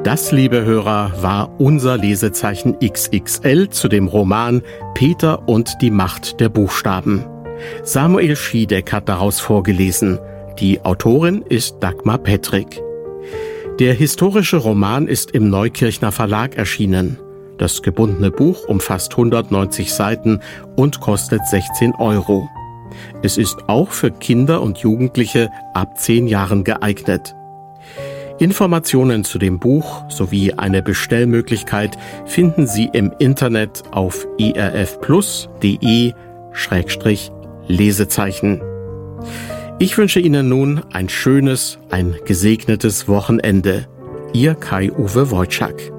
Das, liebe Hörer, war unser Lesezeichen XXL zu dem Roman Peter und die Macht der Buchstaben. Samuel Schiedeck hat daraus vorgelesen. Die Autorin ist Dagmar Pettrick. Der historische Roman ist im Neukirchner Verlag erschienen. Das gebundene Buch umfasst 190 Seiten und kostet 16 €. Es ist auch für Kinder und Jugendliche ab 10 Jahren geeignet. Informationen zu dem Buch sowie eine Bestellmöglichkeit finden Sie im Internet auf erfplus.de/Lesezeichen. Ich wünsche Ihnen nun ein schönes, ein gesegnetes Wochenende. Ihr Kai-Uwe Wojczak.